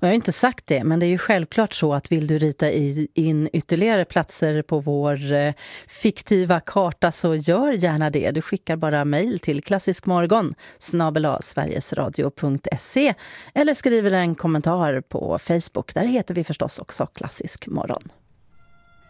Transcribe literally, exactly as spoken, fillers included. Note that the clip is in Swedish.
Och jag har inte sagt det, men det är ju självklart så att vill du rita i, in ytterligare platser på vår eh, fiktiva karta så gör gärna det. Du skickar bara mejl till klassiskmorgon snabel-a sverigesradio punkt se eller skriver en kommentar på Facebook. Där heter vi förstås också Klassisk morgon.